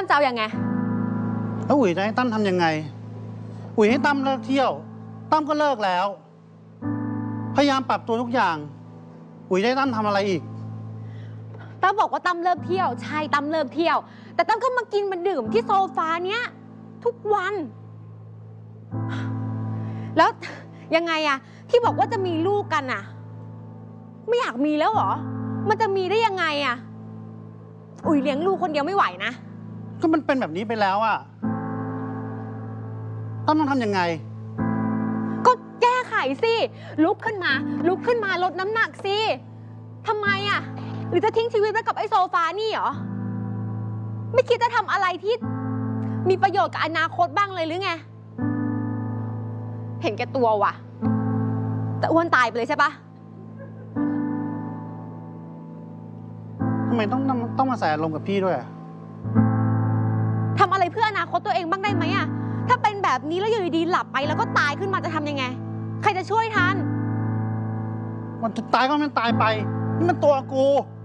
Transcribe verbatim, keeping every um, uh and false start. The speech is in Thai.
จะเอายังไงแล้วอุ๋ยจะให้ตั้มทำยังไงอุ๋ยให้ตั้มเลิกเที่ยวตั้มก็เลิกแล้วพยายามปรับตัวทุกอย่างอุ๋ยจะให้ตั้มทำอะไรอีกตั้มบอกว่าตั้มเลิกเที่ยวใช่ตั้มเลิกเที่ยวแต่ตั้มก็มากินมาดื่มที่โซฟาเนี้ยทุกวันแล้วยังไงอะที่บอกว่าจะมีลูกกันอะไม่อยากมีแล้วเหรอมันจะมีได้ยังไงอะอุ๋ยเลี้ยงลูกคนเดียวไม่ไหวนะก็มันเป็นแบบนี้ไปแล้วอะตั้มต้องทำยังไงก็แก้ไขสิลุกขึ้นมาลุกขึ้นมาลดน้ำหนักสิทำไมอะหรือจะทิ้งชีวิตไว้กับไอ้โซฟานี่เหรอไม่คิดจะทำอะไรที่มีประโยชน์กับอนาคตบ้างเลยหรือไงเห็นแก่ตัวว่ะแต่อ้วนตายไปเลยใช่ปะทำไมต้องต้องมาใส่อารมณ์กับพี่ด้วยทำอะไรเพื่ออนาคตตัวเองบ้างได้ไหมอะถ้าเป็นแบบนี้แล้วอยู่ดีๆหลับไปแล้วก็ตายขึ้นมาจะทำยังไงใครจะช่วยทันมันจะตายก็มันตายไปนี่มันตัวกู